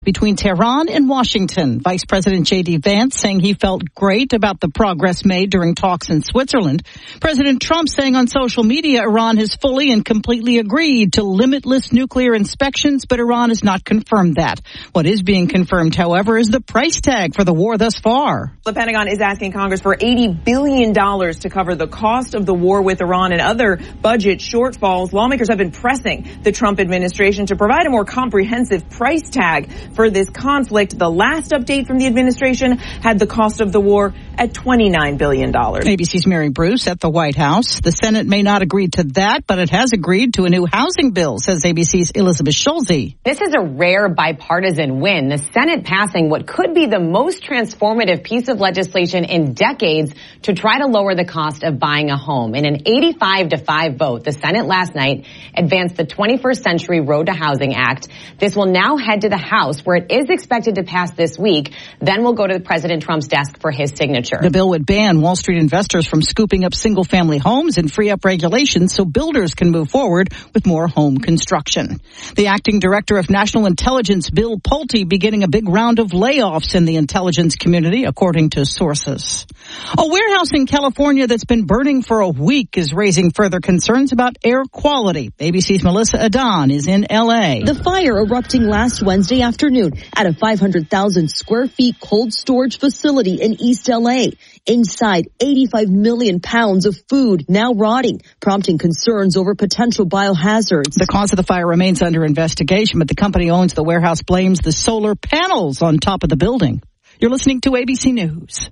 between Tehran and Washington. Vice President J.D. Vance saying he felt great about the progress made during talks in Switzerland. President Trump saying on social media Iran has fully and completely agreed to limitless nuclear inspections, but Iran has not confirmed that. What is being confirmed, however, is the price tag for the war thus far. The Pentagon is asking Congress for $80 billion to cover the cost of the war with Iran and other budget shortfalls. Lawmakers have been pressing the Trump administration to provide a more comprehensive price tag for this conflict. The last update from the administration had the cost of the war at $29 billion. ABC's Mary Bruce at the White House. The Senate may not agree to that, but it has agreed to a new housing bill, says ABC's Elizabeth Schulze. This is a rare bipartisan win. The Senate passing what could be the most transformative piece of legislation in decades to try to lower the cost of buying a home. In an 85-5 vote, the Senate last night advanced the 21st Century Road to Housing Act. This will now head to the House, where it is expected to pass this week. Then will go to President Trump's desk for his signature. The bill would ban Wall Street investors from scooping up single-family homes and free up regulations so builders can move forward with more home construction. The acting director of National Intelligence, Bill Pulte, beginning a big round of layoffs in the intelligence community, according to sources. A warehouse in California that's been burning for a week is raising further concerns about air quality. ABC's Melissa Adan is in L.A. The fire erupting last Wednesday afternoon at a 500,000 square feet cold storage facility in East L.A. Inside, 85 million pounds of food now rotting, prompting concerns over potential biohazards. The cause of the fire remains under investigation, but the company owns the warehouse blames the solar panels on top of the building. You're listening to ABC News.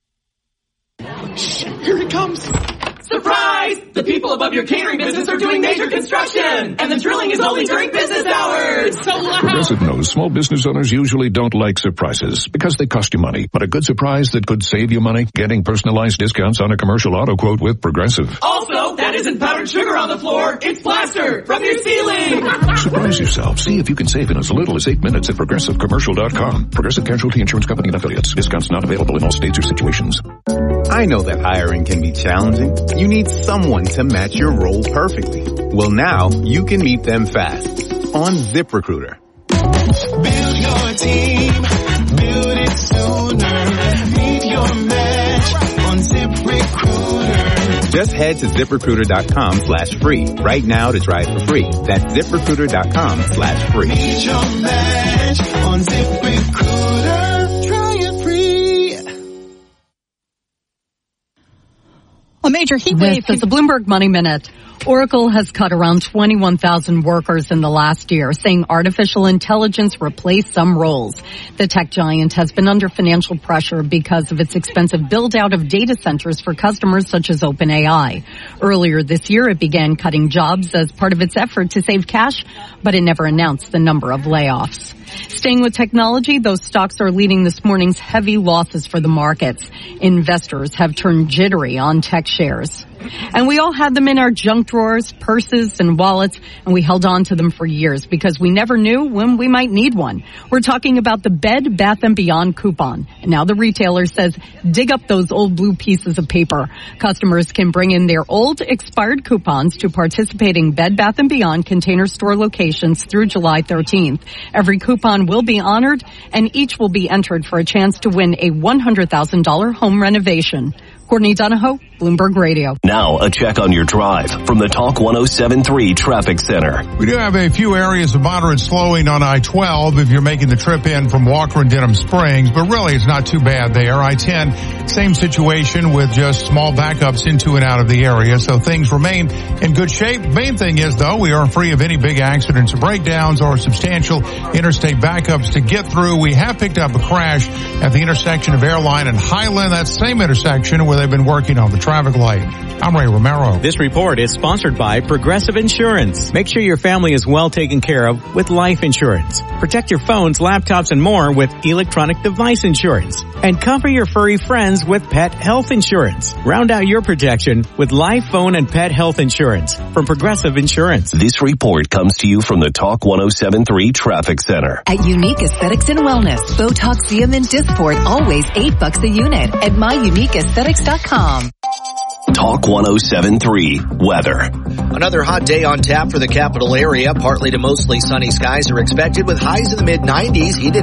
Here it comes. Surprise! The people above your catering business are doing major construction, and the drilling is only during business hours. So loud. Progressive knows small business owners usually don't like surprises because they cost you money. But a good surprise that could save you money? Getting personalized discounts on a commercial auto quote with Progressive. Also, that isn't powdered sugar on the floor. It's plaster from your ceiling. Surprise yourself. See if you can save in as little as 8 minutes at ProgressiveCommercial.com. Progressive Casualty Insurance Company and Affiliates. Discounts not available in all states or situations. I know that hiring can be challenging. You need someone to match your role perfectly. Well, now you can meet them fast on ZipRecruiter. Build your team. Build it sooner. Meet your match on ZipRecruiter. Just head to ZipRecruiter.com/free right now to try it for free. That's ZipRecruiter.com/free. Meet your match on ZipRecruiter. Try it free. A major heat wave. This is the Bloomberg Money Minute. Oracle has cut around 21,000 workers in the last year, saying artificial intelligence replaced some roles. The tech giant has been under financial pressure because of its expensive build-out of data centers for customers such as OpenAI. Earlier this year, it began cutting jobs as part of its effort to save cash, but it never announced the number of layoffs. Staying with technology, those stocks are leading this morning's heavy losses for the markets. Investors have turned jittery on tech shares. And we all had them in our junk drawers, purses, and wallets, and we held on to them for years because we never knew when we might need one. We're talking about the Bed Bath & Beyond coupon. And now the retailer says, dig up those old blue pieces of paper. Customers can bring in their old expired coupons to participating Bed Bath & Beyond Container Store locations through July 13th. Every coupon will be honored, and each will be entered for a chance to win a $100,000 home renovation. Courtney Donahoe, Bloomberg Radio. Now, a check on your drive from the Talk 107.3 Traffic Center. We do have a few areas of moderate slowing on I-12 if you're making the trip in from Walker and Denham Springs, but really it's not too bad there. I-10, same situation with just small backups into and out of the area, so things remain in good shape. Main thing is, though, we are free of any big accidents or breakdowns or substantial interstate backups to get through. We have picked up a crash at the intersection of Airline and Highland, that same intersection where they've been working on the traffic light. I'm Ray Romero. This report is sponsored by Progressive Insurance. Make sure your family is well taken care of with life insurance. Protect your phones, laptops, and more with electronic device insurance. And cover your furry friends with pet health insurance. Round out your protection with life, phone, and pet health insurance from Progressive Insurance. This report comes to you from the Talk 107.3 Traffic Center. At Unique Aesthetics and Wellness, Botox, Xeomin, Dysport, always $8 a unit at myuniqueaesthetics.com. Talk 107.3 Weather. Another hot day on tap for the capital area. Partly to mostly sunny skies are expected with highs in the mid-90s. Heated